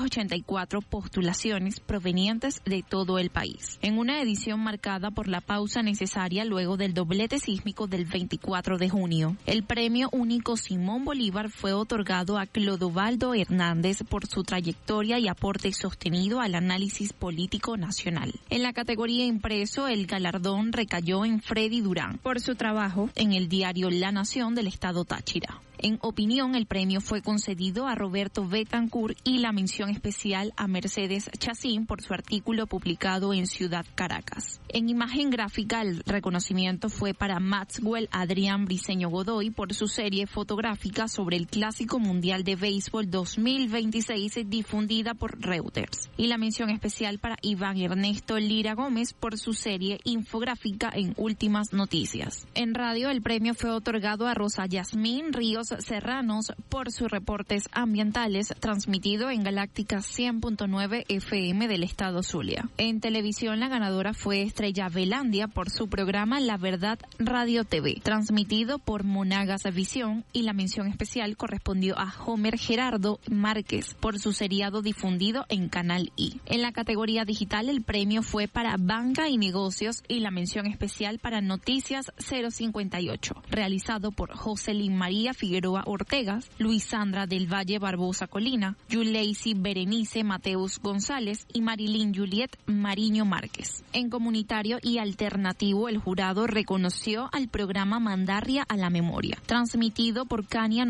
284 postulaciones provenientes de todo el país. En una edición marcada por la pausa necesaria luego del doblete sísmico del 24 de junio, el Premio Único Simón Bolívar fue otorgado a Clodovaldo Hernández por su trayectoria y aporte sostenido al análisis político nacional. En la categoría impreso, el galardón recayó en Freddy Durán por su trabajo en el diario La Nación del estado Táchira. En opinión, el premio fue concedido a Roberto Betancourt y la mención especial a Mercedes Chacín por su artículo publicado en Ciudad Caracas. En imagen gráfica, el reconocimiento fue para Maxwell Adrián Briceño Godoy por su serie fotográfica sobre el Clásico Mundial de Béisbol 2026 difundida por Reuters. Y la mención especial para Iván Ernesto Lira Gómez por su serie infográfica en Últimas Noticias. En radio, el premio fue otorgado a Rosa Yasmín Ríos Serranos por sus reportes ambientales transmitido en Galáctica 100.9 FM del estado Zulia. En televisión, la ganadora fue Estrella Velandia por su programa La Verdad Radio TV, transmitido por Monagas Visión, y la mención especial correspondió a Homer Gerardo Márquez por su seriado difundido en Canal I. En la categoría digital, el premio fue para Banca y Negocios y la mención especial para Noticias 058, realizado por Jocelyn María Figueroa Ortegas, Luisandra del Valle Barbosa Colina, Yuleisi Berenice Mateus González y Marilyn Juliet Mariño Márquez. En comunitario y alternativo, el jurado reconoció al programa Mandarria a la Memoria, transmitido por Cania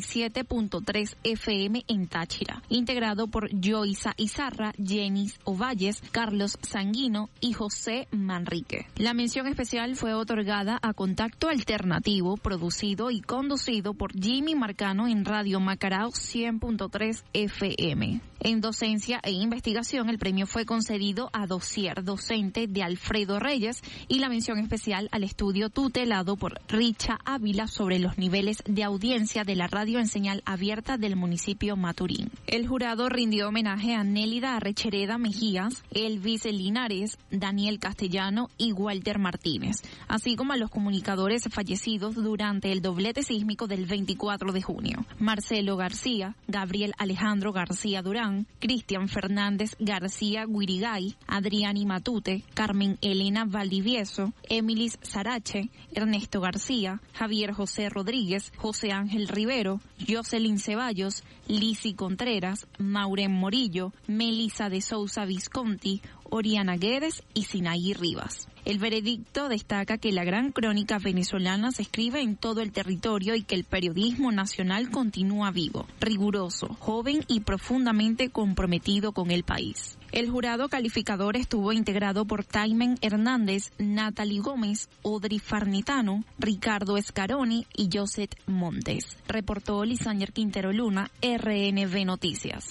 97.3 FM en Táchira, integrado por Joysa Izarra, Jenis Ovalles, Carlos Sanguino y José Manrique. La mención especial fue otorgada a Contacto Alternativo, producido y conducido por Jimmy Marcano en Radio Macarao 100.3 FM. En docencia e investigación, el premio fue concedido a Dossier Docente de Alfredo Reyes y la mención especial al estudio tutelado por Richa Ávila sobre los niveles de audiencia de la radio en señal abierta del municipio Maturín. El jurado rindió homenaje a Nélida Arrechereda Mejías, Elvis Linares, Daniel Castellano y Walter Martínez, así como a los comunicadores fallecidos durante el doblete sísmico del 24 de junio, Marcelo García, Gabriel Alejandro García Durán, Durán, Cristian Fernández García Guirigay, Adriani Matute, Carmen Elena Valdivieso, Emilis Sarache, Ernesto García, Javier José Rodríguez, José Ángel Rivero, Jocelyn Ceballos, Lisi Contreras, Maureen Morillo, Melisa de Sousa Visconti, Oriana Guedes y Sinaí Rivas. El veredicto destaca que la gran crónica venezolana se escribe en todo el territorio y que el periodismo nacional continúa vivo, riguroso, joven y profundamente comprometido con el país. El jurado calificador estuvo integrado por Taimen Hernández, Natalie Gómez, Audrey Farnetano, Ricardo Escaroni y Joseph Montes. Reportó Lisander Quintero Luna, RNB Noticias.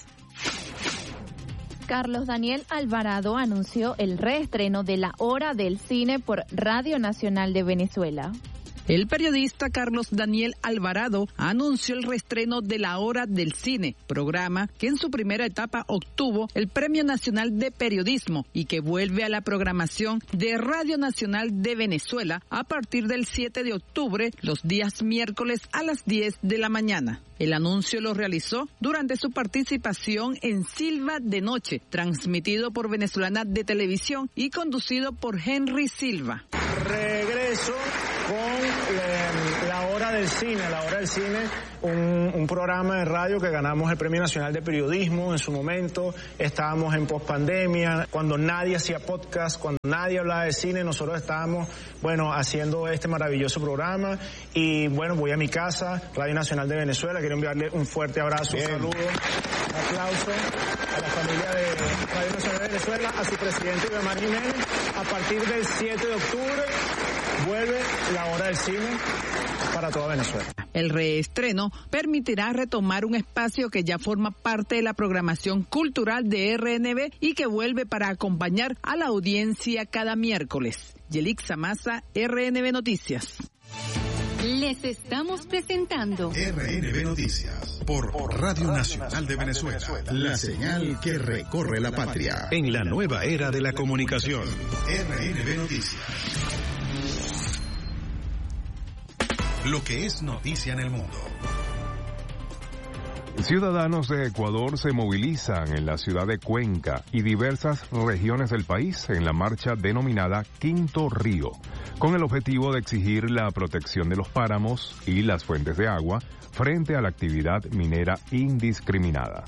Carlos Daniel Alvarado anunció el reestreno de La Hora del Cine por Radio Nacional de Venezuela. El periodista Carlos Daniel Alvarado anunció el reestreno de La Hora del Cine, programa que en su primera etapa obtuvo el Premio Nacional de Periodismo y que vuelve a la programación de Radio Nacional de Venezuela a partir del 7 de octubre, los días miércoles a las 10 de la mañana. El anuncio lo realizó durante su participación en Silva de Noche, transmitido por Venezolana de Televisión y conducido por Henry Silva. Regreso con La Hora del Cine. La Hora del Cine, un programa de radio que ganamos el Premio Nacional de Periodismo en su momento. Estábamos en pospandemia, cuando nadie hacía podcast, cuando nadie hablaba de cine, nosotros estábamos, haciendo este maravilloso programa. Y voy a mi casa, Radio Nacional de Venezuela. Quiero enviarle un fuerte abrazo, un saludo, un aplauso a la familia de Radio Nacional de Venezuela, a su presidente Iván Jiménez. A partir del 7 de octubre vuelve La Hora del Cine para toda Venezuela. El reestreno permitirá retomar un espacio que ya forma parte de la programación cultural de RNB y que vuelve para acompañar a la audiencia cada miércoles. Yelixa Maza, RNB Noticias. Les estamos presentando RNB Noticias por Radio Nacional de Venezuela, la señal que recorre la patria en la nueva era de la comunicación. RNB Noticias. Lo que es noticia en el mundo. Ciudadanos de Ecuador se movilizan en la ciudad de Cuenca y diversas regiones del país en la marcha denominada Quinto Río, con el objetivo de exigir la protección de los páramos y las fuentes de agua frente a la actividad minera indiscriminada.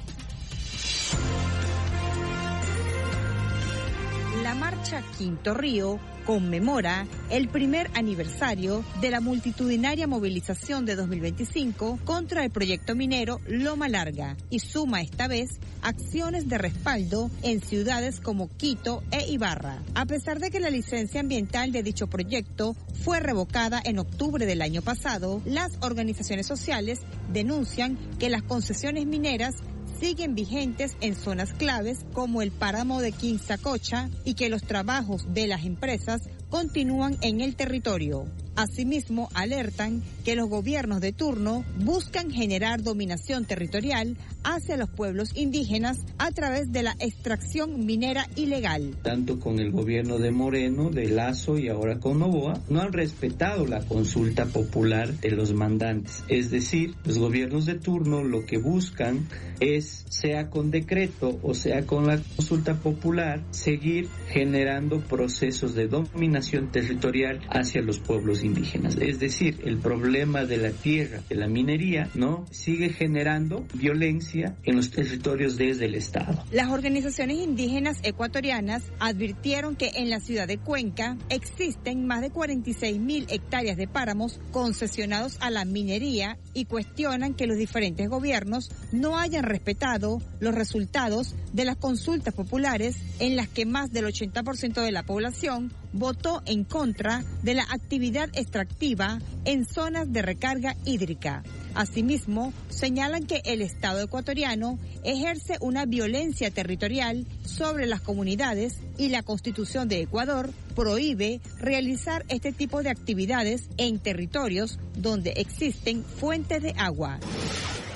La marcha Quinto Río conmemora el primer aniversario de la multitudinaria movilización de 2025 contra el proyecto minero Loma Larga y suma esta vez acciones de respaldo en ciudades como Quito e Ibarra. A pesar de que la licencia ambiental de dicho proyecto fue revocada en octubre del año pasado, las organizaciones sociales denuncian que las concesiones mineras siguen vigentes en zonas claves como el páramo de Quinzacocha y que los trabajos de las empresas continúan en el territorio. Asimismo, alertan que los gobiernos de turno buscan generar dominación territorial hacia los pueblos indígenas a través de la extracción minera ilegal. Tanto con el gobierno de Moreno, de Lazo y ahora con Noboa, no han respetado la consulta popular de los mandantes. Es decir, los gobiernos de turno lo que buscan es, sea con decreto o sea con la consulta popular, seguir generando procesos de dominación territorial hacia los pueblos indígenas. Es decir, el problema de la tierra, de la minería, ¿no?, sigue generando violencia en los territorios desde el Estado. Las organizaciones indígenas ecuatorianas advirtieron que en la ciudad de Cuenca existen más de 46.000 hectáreas de páramos concesionados a la minería y cuestionan que los diferentes gobiernos no hayan respetado los resultados de las consultas populares en las que más del 80% de la población votó en contra de la actividad extractiva en zonas de recarga hídrica. Asimismo, señalan que el Estado ecuatoriano ejerce una violencia territorial sobre las comunidades y la Constitución de Ecuador prohíbe realizar este tipo de actividades en territorios donde existen fuentes de agua.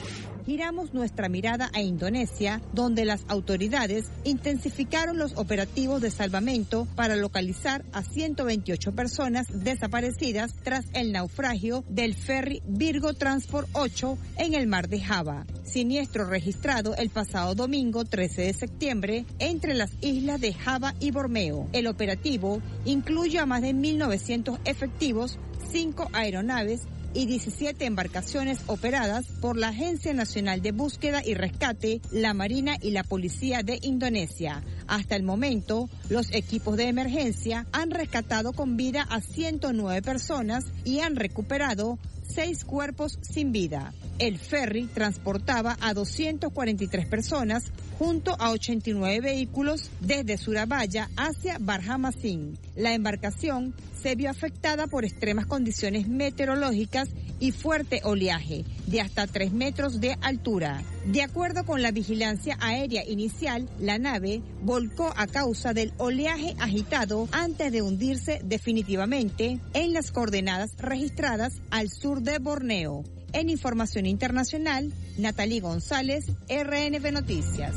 giramos nuestra mirada a Indonesia, donde las autoridades intensificaron los operativos de salvamento para localizar a 128 personas desaparecidas tras el naufragio del ferry Virgo Transport 8 en el mar de Java. Siniestro registrado el pasado domingo 13 de septiembre entre las islas de Java y Borneo. El operativo incluye a más de 1.900 efectivos, 5 aeronaves y 17 embarcaciones operadas por la Agencia Nacional de Búsqueda y Rescate, la Marina y la Policía de Indonesia. Hasta el momento, los equipos de emergencia han rescatado con vida a 109 personas y han recuperado 6 cuerpos sin vida. El ferry transportaba a 243 personas junto a 89 vehículos desde Surabaya hacia Banjarmasin. La embarcación se vio afectada por extremas condiciones meteorológicas y fuerte oleaje de hasta 3 metros de altura. De acuerdo con la vigilancia aérea inicial, la nave volcó a causa del oleaje agitado antes de hundirse definitivamente en las coordenadas registradas al sur de Borneo. En información internacional, Natalie González, RNB Noticias.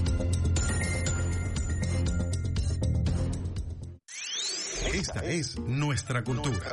Esta es nuestra cultura.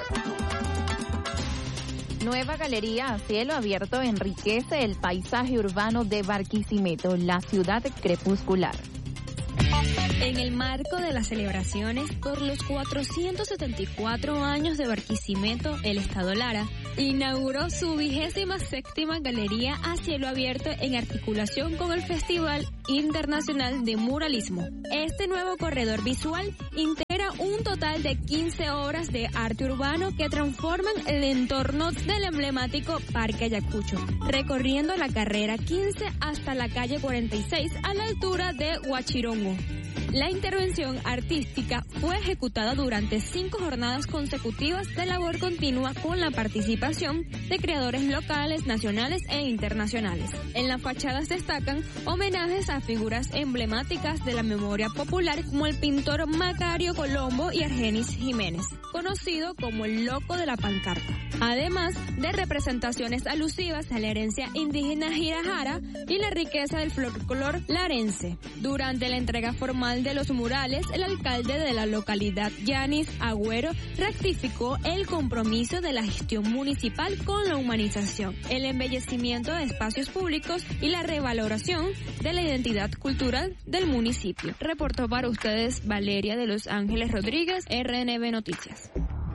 Nueva galería a cielo abierto enriquece el paisaje urbano de Barquisimeto, la ciudad crepuscular. En el marco de las celebraciones por los 474 años de Barquisimeto, el Estado Lara inauguró su 27ª galería a cielo abierto en articulación con el Festival Internacional de Muralismo. Este nuevo corredor visual integra un total de 15 obras de arte urbano que transforman el entorno del emblemático Parque Ayacucho, recorriendo la carrera 15 hasta la calle 46 a la altura de Huachirongo. La intervención artística fue ejecutada durante 5 jornadas consecutivas de labor continua con la participación de creadores locales, nacionales e internacionales. En las fachadas destacan homenajes a figuras emblemáticas de la memoria popular como el pintor Macario Colombo y Argenis Jiménez, conocido como el Loco de la Pancarta, además de representaciones alusivas a la herencia indígena Jirajara y la riqueza del folclore larense. Durante la entrega formal de los murales, el alcalde de la localidad, Yanis Agüero, ratificó el compromiso de la gestión municipal con la humanización, el embellecimiento de espacios públicos y la revaloración de la identidad cultural del municipio. Reportó para ustedes Valeria de Los Ángeles Rodríguez, RNB Noticias.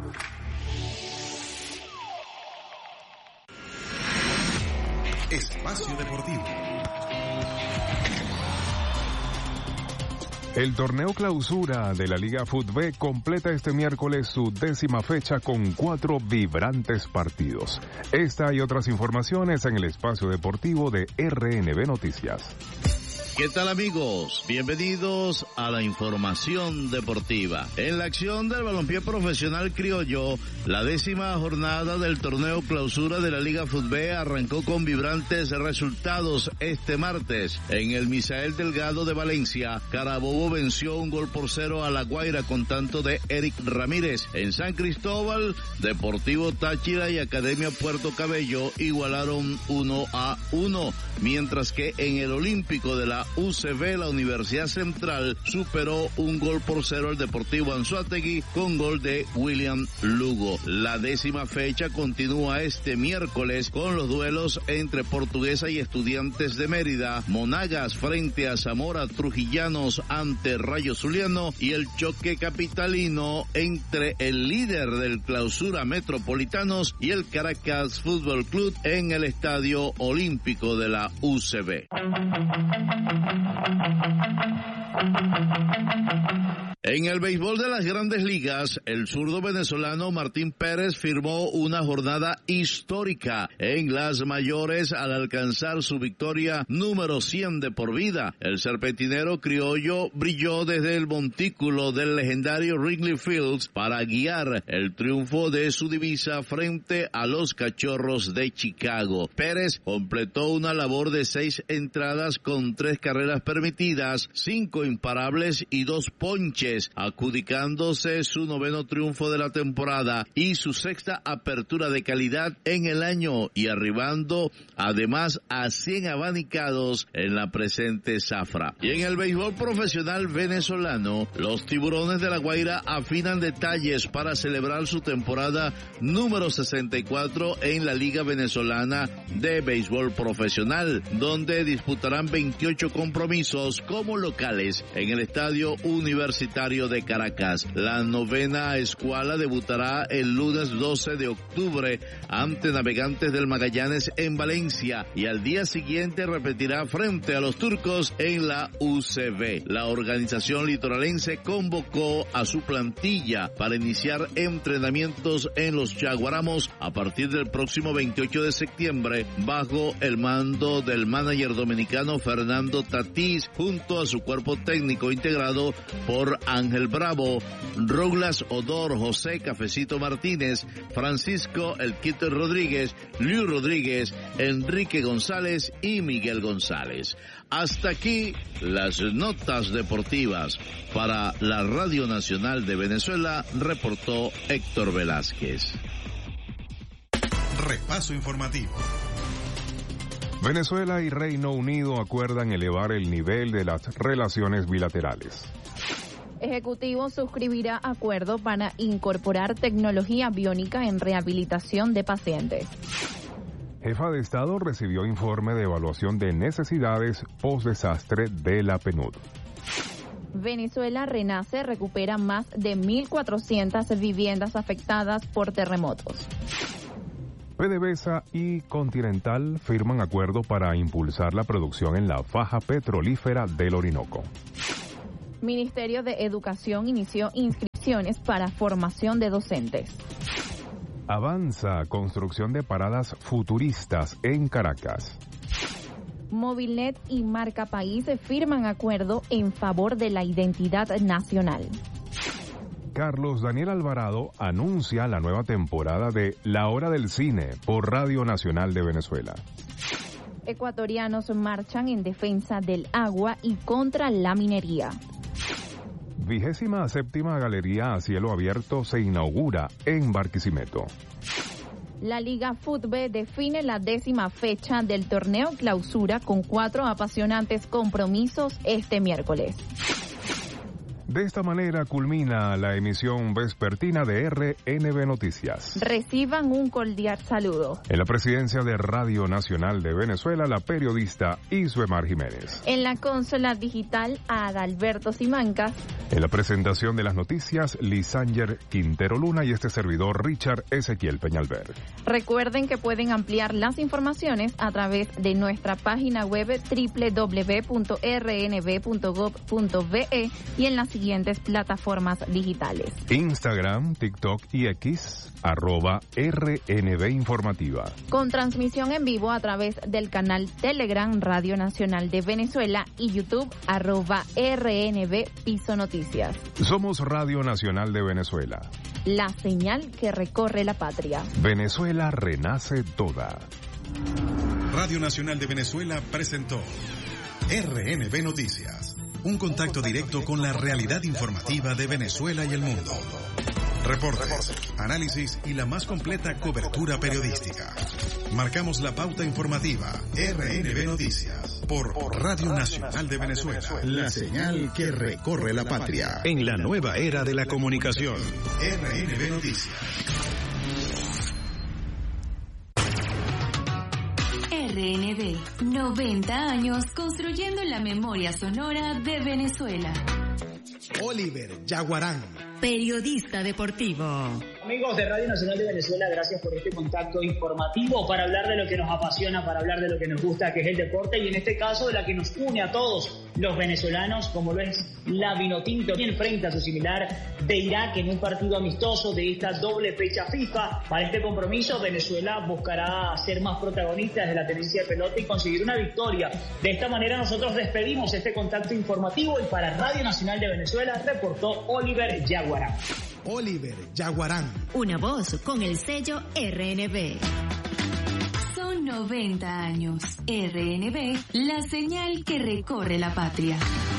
Espacio Deportivo. El torneo clausura de la Liga FUTB completa este miércoles su 10ª fecha con 4 vibrantes partidos. Esta y otras informaciones en el espacio deportivo de RNB Noticias. ¿Qué tal, amigos? Bienvenidos a la información deportiva. En la acción del balompié profesional criollo, la 10ª jornada del torneo clausura de la Liga FUTB arrancó con vibrantes resultados este martes. En el Misael Delgado de Valencia, Carabobo venció 1-0 a La Guaira con tanto de Eric Ramírez. En San Cristóbal, Deportivo Táchira y Academia Puerto Cabello igualaron 1-1, mientras que en el Olímpico de la UCB, la Universidad Central superó 1-0 al Deportivo Anzoátegui con gol de William Lugo. La 10ª fecha continúa este miércoles con los duelos entre Portuguesa y Estudiantes de Mérida, Monagas frente a Zamora, Trujillanos ante Rayo Zuliano y el choque capitalino entre el líder del clausura Metropolitanos y el Caracas Fútbol Club en el Estadio Olímpico de la UCB. En el béisbol de las Grandes Ligas, el zurdo venezolano Martín Pérez firmó una jornada histórica en las mayores al alcanzar su victoria número 100 de por vida. El serpentinero criollo brilló desde el montículo del legendario Wrigley Fields para guiar el triunfo de su divisa frente a los Cachorros de Chicago. Pérez completó una labor de 6 entradas con 3 carreras permitidas, 5 imparables y 2 ponches Rodríguez, adjudicándose su 9º triunfo de la temporada y su 6ª apertura de calidad en el año y arribando además a 100 abanicados en la presente zafra. Y en el béisbol profesional venezolano, los Tiburones de La Guaira afinan detalles para celebrar su temporada número 64 en la Liga Venezolana de Béisbol Profesional, donde disputarán 28 compromisos como locales en el Estadio Universitario de Caracas. La 9ª escuadra debutará el lunes 12 de octubre ante Navegantes del Magallanes en Valencia y al día siguiente repetirá frente a los turcos en la UCB. La organización litoralense convocó a su plantilla para iniciar entrenamientos en los Yaguaramos a partir del próximo 28 de septiembre bajo el mando del manager dominicano Fernando Tatís junto a su cuerpo técnico integrado por Ángel Bravo, Douglas Odor, José Cafecito Martínez, Francisco El Quito Rodríguez, Luis Rodríguez, Enrique González y Miguel González. Hasta aquí las notas deportivas. Para la Radio Nacional de Venezuela, reportó Héctor Velázquez. Repaso informativo. Venezuela y Reino Unido acuerdan elevar el nivel de las relaciones bilaterales. Ejecutivo suscribirá acuerdo para incorporar tecnología biónica en rehabilitación de pacientes. Jefa de Estado recibió informe de evaluación de necesidades post-desastre de la PNUD. Venezuela Renace recupera más de 1.400 viviendas afectadas por terremotos. PDVSA y Continental firman acuerdo para impulsar la producción en la faja petrolífera del Orinoco. Ministerio de Educación inició inscripciones para formación de docentes. Avanza construcción de paradas futuristas en Caracas. Movilnet y Marca País firman acuerdo en favor de la identidad nacional. Carlos Daniel Alvarado anuncia la nueva temporada de La Hora del Cine por Radio Nacional de Venezuela. Ecuatorianos marchan en defensa del agua y contra la minería. 27ª Galería a Cielo Abierto se inaugura en Barquisimeto. La Liga Fútbol define la 10ª fecha del torneo Clausura con 4 apasionantes compromisos este miércoles. De esta manera culmina la emisión vespertina de RNB Noticias. Reciban un cordial saludo. En la presidencia de Radio Nacional de Venezuela, la periodista Isuemar Jiménez. En la consola digital, Adalberto Simancas. En la presentación de las noticias, Lisanger Quintero Luna y este servidor Richard Ezequiel Peñalver. Recuerden que pueden ampliar las informaciones a través de nuestra página web www.rnb.gov.be y en las siguientes plataformas digitales: Instagram, TikTok y X, @RNB Informativa. Con transmisión en vivo a través del canal Telegram Radio Nacional de Venezuela y YouTube @RNB Piso Noticias. Somos Radio Nacional de Venezuela. La señal que recorre la patria. Venezuela renace toda. Radio Nacional de Venezuela presentó RNB Noticias. Un contacto directo con la realidad informativa de Venezuela y el mundo. Reportes, análisis y la más completa cobertura periodística. Marcamos la pauta informativa. RNB Noticias por Radio Nacional de Venezuela. La señal que recorre la patria en la nueva era de la comunicación. RNB Noticias. RNB, 90 años construyendo la memoria sonora de Venezuela. Oliver Yaguarán, periodista deportivo. Amigos de Radio Nacional de Venezuela, gracias por este contacto informativo para hablar de lo que nos apasiona, para hablar de lo que nos gusta, que es el deporte, y en este caso de la que nos une a todos los venezolanos, como lo es la Vinotinto, que enfrenta a su similar de Irak en un partido amistoso de esta doble fecha FIFA. Para este compromiso, Venezuela buscará ser más protagonista de la tenencia de pelota y conseguir una victoria. De esta manera nosotros despedimos este contacto informativo y para Radio Nacional de Venezuela reportó Oliver Yaguarán. Oliver Yaguarán. Una voz con el sello RNB. Son 90 años. RNB, la señal que recorre la patria.